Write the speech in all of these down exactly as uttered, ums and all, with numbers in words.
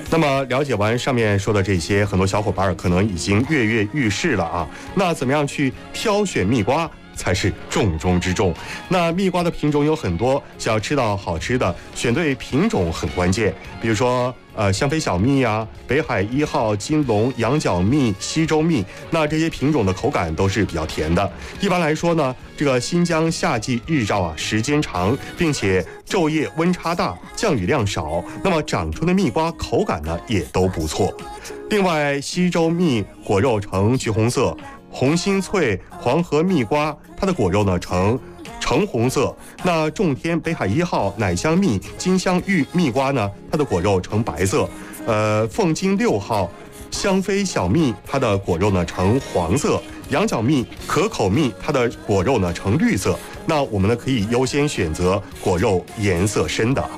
那么了解完上面说的这些，很多小伙伴可能已经跃跃欲试了啊。那怎么样去挑选蜜瓜才是重中之重？那蜜瓜的品种有很多，想要吃到好吃的，选对品种很关键。比如说，呃，香妃小蜜呀、北海一号、金龙、羊角蜜、西周蜜，那这些品种的口感都是比较甜的。一般来说呢，这个新疆夏季日照啊时间长，并且昼夜温差大，降雨量少，那么长出的蜜瓜口感呢也都不错。另外，西周蜜果肉呈橘红色，红心翠黄河蜜瓜它的果肉呢呈橙红色。那种天北海一号、奶香蜜、金香玉蜜瓜呢，它的果肉呈白色。呃，凤金六号、香妃小蜜，它的果肉呢呈黄色。羊角蜜、可口蜜，它的果肉呢呈绿色。那我们呢可以优先选择果肉颜色深的啊。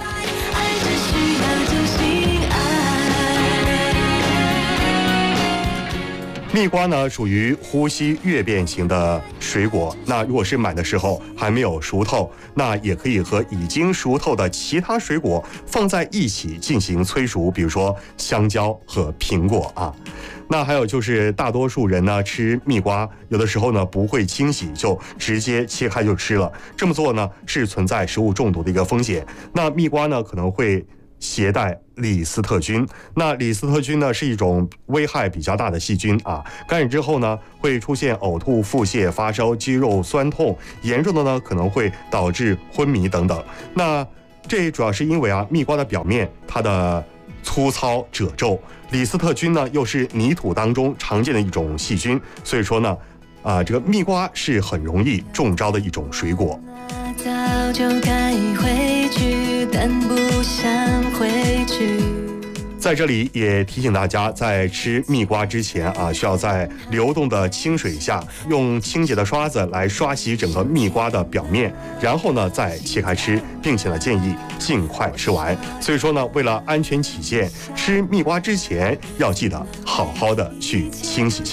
蜜瓜呢属于呼吸越变型的水果，那如果是买的时候还没有熟透，那也可以和已经熟透的其他水果放在一起进行催熟，比如说香蕉和苹果啊。那还有就是大多数人呢吃蜜瓜，有的时候呢不会清洗，就直接切开就吃了，这么做呢是存在食物中毒的一个风险。那蜜瓜呢可能会携带李斯特菌，那李斯特菌呢是一种危害比较大的细菌啊，感染之后呢会出现呕吐、腹泻、发烧、肌肉酸痛，严重的呢可能会导致昏迷等等。那这主要是因为啊蜜瓜的表面它的粗糙褶皱，李斯特菌呢又是泥土当中常见的一种细菌，所以说呢啊这个蜜瓜是很容易中招的一种水果。 早就该回去，但不想回去。 在这里也提醒大家，在吃蜜瓜之前啊，需要在流动的清水下用清洁的刷子来刷洗整个蜜瓜的表面，然后呢再切开吃，并且呢建议尽快吃完。所以说呢，为了安全起见，吃蜜瓜之前要记得好好的去清洗清洗。